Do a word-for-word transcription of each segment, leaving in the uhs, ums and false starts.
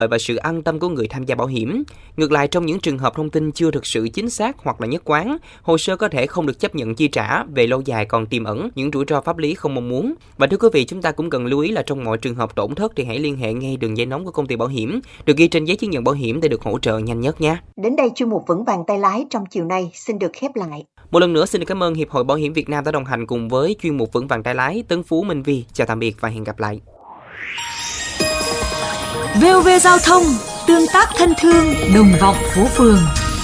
và sự an tâm của người tham gia bảo hiểm. Ngược lại, trong những trường hợp thông tin chưa thực sự chính xác hoặc là nhất quán, hồ sơ có thể không được chấp nhận chi trả, về lâu dài còn tiềm ẩn những rủi ro pháp lý không mong muốn. Và thưa quý vị, chúng ta cũng cần lưu ý là trong mọi trường hợp tổn thất thì hãy liên hệ ngay đường dây nóng của công ty bảo hiểm được ghi trên giấy chứng nhận bảo hiểm để được hỗ trợ nhanh nhất nha. Đến đây chuyên mục Vững vàng tay lái trong chiều nay xin được khép lại. Một lần nữa xin được cảm ơn Hiệp hội Bảo hiểm Việt Nam đã đồng hành cùng với chuyên mục Vững vàng tay lái. Tấn Phú, Minh Vi chào tạm biệt và hẹn gặp lại. vê o vê Giao thông, tương tác thân thương, đồng vọng phố phường.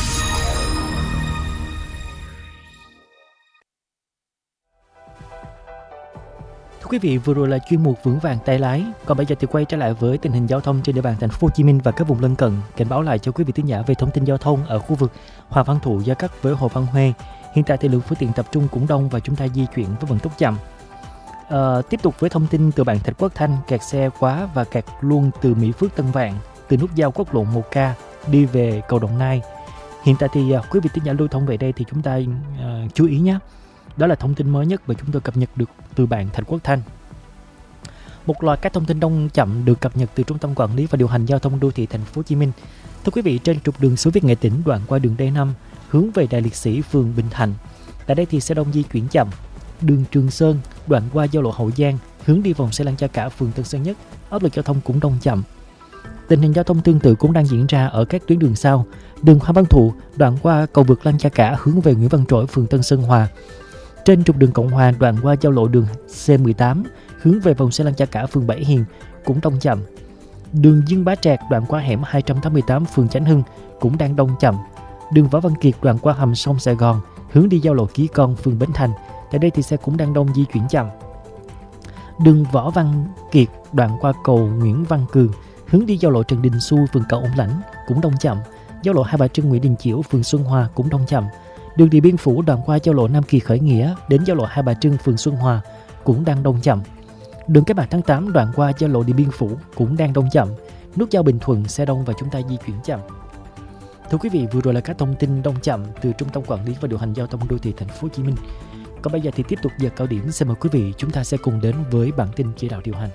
Thưa quý vị, vừa rồi là chuyên mục Vững vàng tay lái. Còn bây giờ thì quay trở lại với tình hình giao thông trên địa bàn thành phố Hồ Chí Minh và các vùng lân cận. Cảnh báo lại cho quý vị thính giả về thông tin giao thông ở khu vực Hoàng Văn Thụ, Gia Cát với Hồ Văn Huê. Hiện tại thì lượng phương tiện tập trung cũng đông và chúng ta di chuyển với vận tốc chậm. À, tiếp tục với thông tin từ bản Thạch Quốc Thanh, kẹt xe quá và kẹt luôn từ Mỹ Phước Tân Vạn, từ nút giao quốc lộ một K đi về cầu Đồng Nai. Hiện tại thì uh, quý vị thính giả lưu thông về đây thì chúng ta uh, chú ý nhé. Đó là thông tin mới nhất mà chúng tôi cập nhật được từ bản Thạch Quốc Thanh. Một loạt các thông tin đông chậm được cập nhật từ Trung tâm Quản lý và Điều hành Giao thông Đô thị Thành phố Hồ Chí Minh. Thưa quý vị, trên trục đường Xứ Việt Nghệ Tĩnh đoạn qua đường D năm hướng về Đại Liệt Sĩ, phường Bình Thạnh, tại đây thì xe đông di chuyển chậm. Đường Trường Sơn đoạn qua giao lộ Hậu Giang hướng đi vòng xe Lăng Cha Cả, phường Tân Sơn Nhất, áp lực giao thông cũng đông chậm. Tình hình giao thông tương tự cũng đang diễn ra ở các tuyến đường sau. Đường Hoàng Văn Thụ đoạn qua cầu vượt Lăng Cha Cả hướng về Nguyễn Văn Trỗi, phường Tân Sơn Hòa. Trên trục đường Cộng Hòa đoạn qua giao lộ đường C mười tám hướng về vòng xe Lăng Cha Cả, phường Bảy Hiền cũng đông chậm. Đường Dương Bá Trạc đoạn qua hẻm hai trăm tám mươi tám, phường Chánh Hưng cũng đang đông chậm. Đường Võ Văn Kiệt đoạn qua hầm sông Sài Gòn hướng đi giao lộ Ký Con, phường Bến Thành, tại đây thì xe cũng đang đông di chuyển chậm. Đường Võ Văn Kiệt đoạn qua cầu Nguyễn Văn Cường hướng đi giao lộ Trần Đình Xu, phường Cầu Ông Lãnh cũng đông chậm. Giao lộ Hai Bà Trưng, Nguyễn Đình Chiểu, phường Xuân Hòa cũng đông chậm. Đường Điện Biên Phủ đoạn qua giao lộ Nam Kỳ Khởi Nghĩa đến giao lộ Hai Bà Trưng, phường Xuân Hòa cũng đang đông chậm. Đường Cách Mạng tháng tám đoạn qua giao lộ Điện Biên Phủ cũng đang đông chậm. Nút giao Bình Thuận xe đông và chúng ta di chuyển chậm. Thưa quý vị, vừa rồi là các thông tin đông chậm từ Trung tâm Quản lý và Điều hành Giao thông Đô thị Thành phố Hồ Chí Minh. Còn bây giờ thì tiếp tục giờ cao điểm, xin mời quý vị chúng ta sẽ cùng đến với bản tin chỉ đạo điều hành.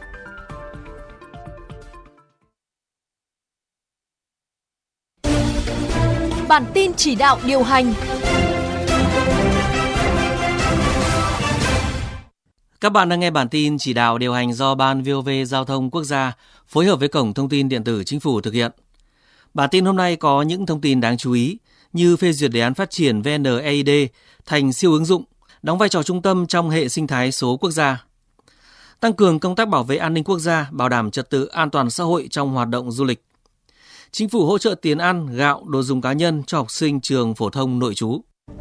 Bản tin chỉ đạo điều hành. Các bạn đang nghe bản tin chỉ đạo điều hành do Ban vê o vê Giao thông Quốc gia phối hợp với Cổng Thông tin Điện tử Chính phủ thực hiện. Bản tin hôm nay có những thông tin đáng chú ý như phê duyệt đề án phát triển vê en e i đê thành siêu ứng dụng, đóng vai trò trung tâm trong hệ sinh thái số quốc gia. Tăng cường công tác bảo vệ an ninh quốc gia, bảo đảm trật tự an toàn xã hội trong hoạt động du lịch. Chính phủ hỗ trợ tiền ăn, gạo, đồ dùng cá nhân cho học sinh trường phổ thông nội trú.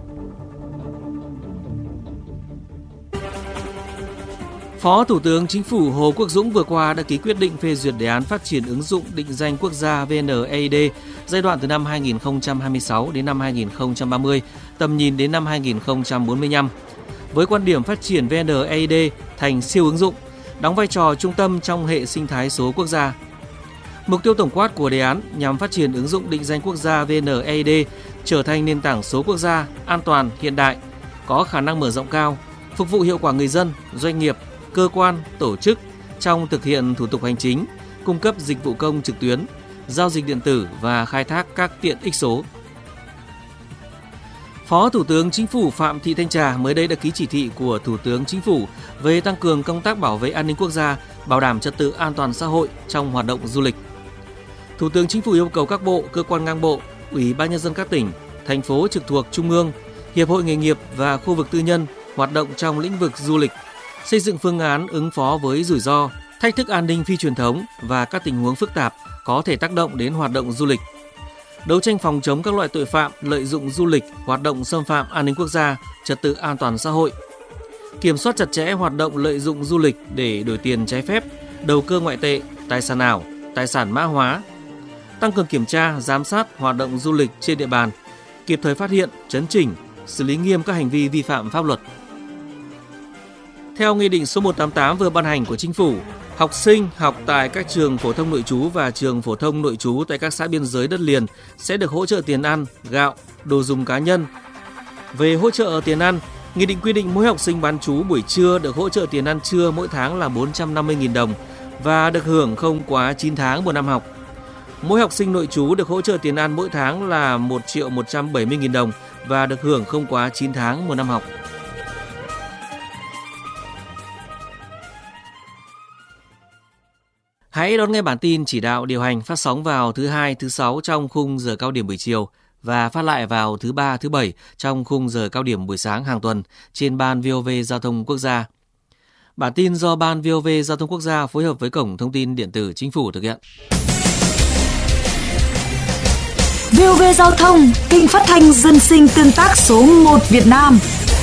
Phó Thủ tướng Chính phủ Hồ Quốc Dũng vừa qua đã ký quyết định phê duyệt đề án phát triển ứng dụng định danh quốc gia vê en e i đê giai đoạn từ năm hai nghìn không trăm hai mươi sáu đến năm hai nghìn không trăm ba mươi, tầm nhìn đến năm hai nghìn không trăm bốn mươi lăm. Với quan điểm phát triển vê en e i đê thành siêu ứng dụng, đóng vai trò trung tâm trong hệ sinh thái số quốc gia. Mục tiêu tổng quát của đề án nhằm phát triển ứng dụng định danh quốc gia vê en e i đê trở thành nền tảng số quốc gia an toàn, hiện đại, có khả năng mở rộng cao, phục vụ hiệu quả người dân, doanh nghiệp, cơ quan, tổ chức trong thực hiện thủ tục hành chính, cung cấp dịch vụ công trực tuyến, giao dịch điện tử và khai thác các tiện ích số. Phó Thủ tướng Chính phủ Phạm Thị Thanh Trà mới đây đã ký chỉ thị của Thủ tướng Chính phủ về tăng cường công tác bảo vệ an ninh quốc gia, bảo đảm trật tự an toàn xã hội trong hoạt động du lịch. Thủ tướng Chính phủ yêu cầu các bộ, cơ quan ngang bộ, Ủy ban nhân dân các tỉnh, thành phố trực thuộc Trung ương, Hiệp hội nghề nghiệp và khu vực tư nhân hoạt động trong lĩnh vực du lịch, xây dựng phương án ứng phó với rủi ro, thách thức an ninh phi truyền thống và các tình huống phức tạp có thể tác động đến hoạt động du lịch. Đấu tranh phòng chống các loại tội phạm lợi dụng du lịch, hoạt động xâm phạm an ninh quốc gia, trật tự an toàn xã hội. Kiểm soát chặt chẽ hoạt động lợi dụng du lịch để đổi tiền trái phép, đầu cơ ngoại tệ, tài sản ảo, tài sản mã hóa. Tăng cường kiểm tra, giám sát hoạt động du lịch trên địa bàn, kịp thời phát hiện, chấn chỉnh, xử lý nghiêm các hành vi vi phạm pháp luật. Theo Nghị định số một trăm tám mươi tám vừa ban hành của Chính phủ, học sinh học tại các trường phổ thông nội trú và trường phổ thông nội trú tại các xã biên giới đất liền sẽ được hỗ trợ tiền ăn, gạo, đồ dùng cá nhân. Về hỗ trợ tiền ăn, Nghị định quy định mỗi học sinh bán trú buổi trưa được hỗ trợ tiền ăn trưa mỗi tháng là bốn trăm năm mươi nghìn đồng và được hưởng không quá chín tháng một năm học. Mỗi học sinh nội trú được hỗ trợ tiền ăn mỗi tháng là một triệu một trăm bảy mươi nghìn đồng và được hưởng không quá chín tháng một năm học. Hãy đón nghe bản tin chỉ đạo điều hành phát sóng vào thứ hai, thứ sáu trong khung giờ cao điểm buổi chiều và phát lại vào thứ ba, thứ bảy trong khung giờ cao điểm buổi sáng hàng tuần trên ban vê o vê Giao thông Quốc gia. Bản tin do ban vê o vê Giao thông Quốc gia phối hợp với Cổng Thông tin Điện tử Chính phủ thực hiện. vê o vê Giao thông, kênh phát thanh dân sinh tương tác số một Việt Nam.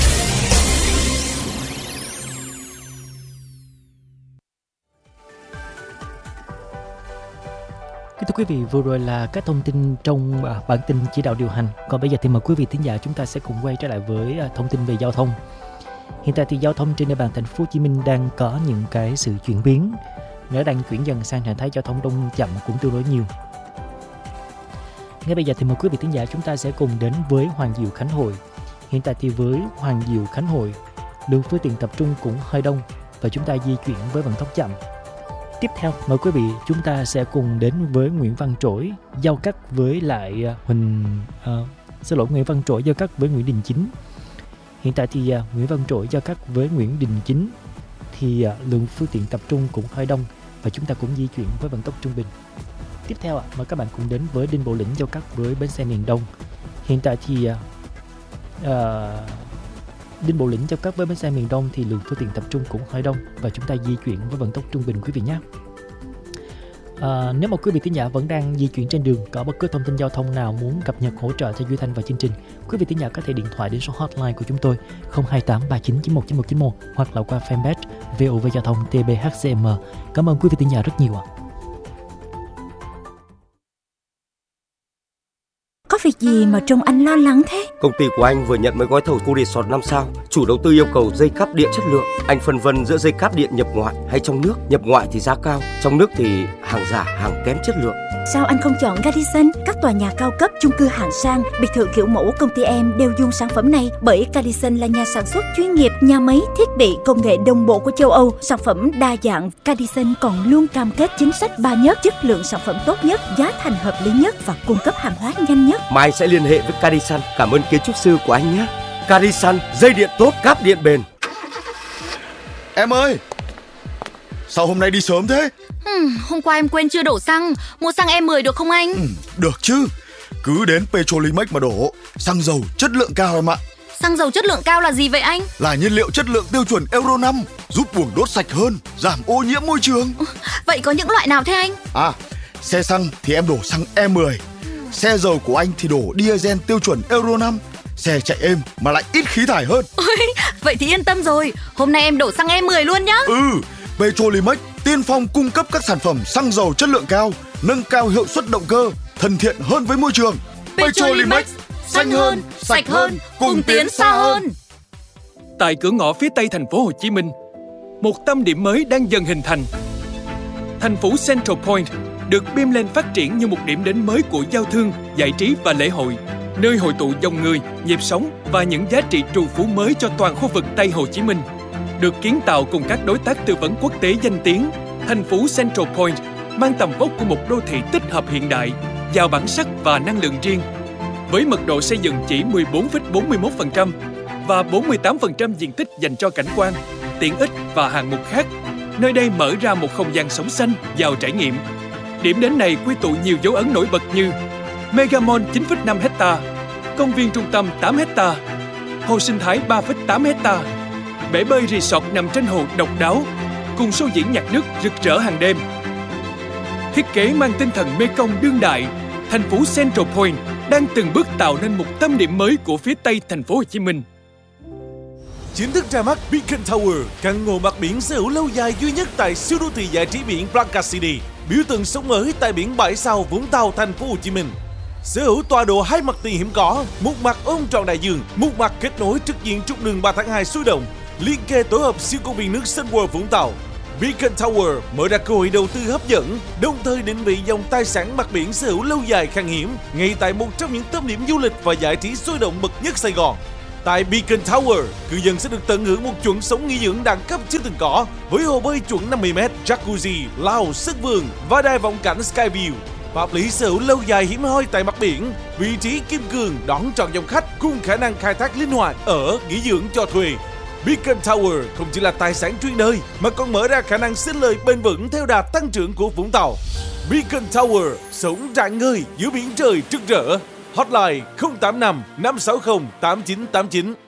Kính thưa quý vị, vừa rồi là các thông tin trong bản tin chỉ đạo điều hành. Còn bây giờ thì mời quý vị thính giả chúng ta sẽ cùng quay trở lại với thông tin về giao thông. Hiện tại thì giao thông trên địa bàn thành phố Hồ Chí Minh đang có những cái sự chuyển biến, nó đang chuyển dần sang trạng thái giao thông đông chậm cũng tương đối nhiều. Ngay bây giờ thì mời quý vị thính giả chúng ta sẽ cùng đến với Hoàng Diệu Khánh Hội. Hiện tại thì với Hoàng Diệu Khánh Hội, lượng phương tiện tập trung cũng hơi đông và chúng ta di chuyển với vận tốc chậm. Tiếp theo, mời quý vị chúng ta sẽ cùng đến với Nguyễn Văn Trỗi giao cắt với lại Huỳnh uh, xin lỗi Nguyễn Văn Trỗi giao cắt với Nguyễn Đình Chính. Hiện tại thì uh, Nguyễn Văn Trỗi giao cắt với Nguyễn Đình Chính thì uh, lượng phương tiện tập trung cũng hơi đông và chúng ta cũng di chuyển với vận tốc trung bình. Tiếp theo, uh, mời các bạn cùng đến với Đinh Bộ Lĩnh giao cắt với bến xe miền Đông. Hiện tại thì uh, uh, Đinh Bộ Lĩnh giao cắt với bến xe miền Đông thì lượng phương tiện tập trung cũng hơi đông và chúng ta di chuyển với vận tốc trung bình quý vị nhé. À, nếu mà quý vị thính giả vẫn đang di chuyển trên đường, có bất cứ thông tin giao thông nào muốn cập nhật hỗ trợ cho Duy Thanh và chương trình, quý vị thính giả có thể điện thoại đến số hotline của chúng tôi không hai tám ba chín chín một chín một chín một hoặc là qua fanpage vê o vê Giao thông tê bê hát xê em. Cảm ơn quý vị thính giả rất nhiều ạ. Có việc gì mà trông anh lo lắng thế? Công ty của anh vừa nhận mấy gói thầu khu resort năm sao. Chủ đầu tư yêu cầu dây cáp điện chất lượng. Anh phân vân giữa dây cáp điện nhập ngoại hay trong nước. Nhập ngoại thì giá cao, trong nước thì hàng giả, hàng kém chất lượng. Sao anh không chọn Radisson? Các tòa nhà cao cấp, chung cư hạng sang, biệt thự kiểu mẫu công ty em đều dùng sản phẩm này bởi Radisson là nhà sản xuất chuyên nghiệp, nhà máy, thiết bị, công nghệ đồng bộ của châu Âu. Sản phẩm đa dạng, Radisson còn luôn cam kết chính sách ba nhất, chất lượng sản phẩm tốt nhất, giá thành hợp lý nhất và cung cấp hàng hóa nhanh nhất. Mai sẽ liên hệ với Radisson. Cảm ơn kiến trúc sư của anh nhé. Radisson, dây điện tốt, cáp điện bền. Em ơi, sao hôm nay đi sớm thế? Ừ, hôm qua em quên chưa đổ xăng. Mua xăng E mười được không anh? Ừ, được chứ. Cứ đến Petrolimex mà đổ. Xăng dầu chất lượng cao em ạ. Xăng dầu chất lượng cao là gì vậy anh? Là nhiên liệu chất lượng tiêu chuẩn Euro năm, giúp buồng đốt sạch hơn, giảm ô nhiễm môi trường. Vậy có những loại nào thế anh? À, xe xăng thì em đổ xăng E mười. Xe dầu của anh thì đổ diesel tiêu chuẩn Euro năm. Xe chạy êm mà lại ít khí thải hơn. Ôi, vậy thì yên tâm rồi. Hôm nay em đổ xăng E mười luôn nhá. Ừ, Petrolimex tiên phong cung cấp các sản phẩm xăng dầu chất lượng cao, nâng cao hiệu suất động cơ, thân thiện hơn với môi trường. Petrolimex, xanh hơn, sạch hơn, cùng tiến xa hơn. Tại cửa ngõ phía Tây thành phố Hồ Chí Minh, một tâm điểm mới đang dần hình thành. Thành phố Central Point được bim lên phát triển như một điểm đến mới của giao thương, giải trí và lễ hội, nơi hội tụ dòng người, nhịp sống và những giá trị trù phú mới cho toàn khu vực Tây Hồ Chí Minh. Được kiến tạo cùng các đối tác tư vấn quốc tế danh tiếng, thành phố Central Point mang tầm vóc của một đô thị tích hợp hiện đại, giàu bản sắc và năng lượng riêng. Với mật độ xây dựng chỉ mười bốn phẩy bốn mươi mốt phần trăm và bốn mươi tám phần trăm diện tích dành cho cảnh quan, tiện ích và hạng mục khác, nơi đây mở ra một không gian sống xanh, giàu trải nghiệm. Điểm đến này quy tụ nhiều dấu ấn nổi bật như Mega Mall chín phẩy năm hectare, công viên trung tâm tám hectare, hồ sinh thái ba phẩy tám hectare, bể bơi resort nằm trên hồ độc đáo, cùng show diễn nhạc nước rực rỡ hàng đêm. Thiết kế mang tinh thần Mekong đương đại, thành phố Central Point đang từng bước tạo nên một tâm điểm mới của phía Tây thành phố Hồ Chí Minh. Chính thức ra mắt Beacon Tower, căn hộ mặt biển sở hữu lâu dài duy nhất tại siêu đô thị giải trí biển Blanca City, biểu tượng sống mới tại biển bãi sau Vũng Tàu, thành phố Hồ Chí Minh. Sở hữu tọa độ hai mặt tiền hiểm cỏ, một mặt ôm trọn đại dương, một mặt kết nối trực diện trục đường ba tháng hai sôi động, liên kề tổ hợp siêu công viên nước Sun World Vũng Tàu. Beacon Tower mở ra cơ hội đầu tư hấp dẫn, đồng thời định vị dòng tài sản mặt biển sở hữu lâu dài khan hiếm ngay tại một trong những tâm điểm du lịch và giải trí sôi động bậc nhất Sài Gòn. Tại Beacon Tower, cư dân sẽ được tận hưởng một chuẩn sống nghỉ dưỡng đẳng cấp chưa từng có, với hồ bơi chuẩn năm mươi mét, jacuzzi, lau, sân vườn và đài vọng cảnh Skyview. pháp lý sở hữu lâu dài hiếm hoi tại mặt biển, vị trí kim cương đón trọn dòng khách cùng khả năng khai thác linh hoạt ở nghỉ dưỡng cho thuê. Beacon Tower không chỉ là tài sản chuyên đời mà còn mở ra khả năng sinh lời bền vững theo đà tăng trưởng của Vũng Tàu. Beacon Tower sống rạng ngời giữa biển trời rực rỡ. Hotline không tám năm năm sáu không tám chín tám chín.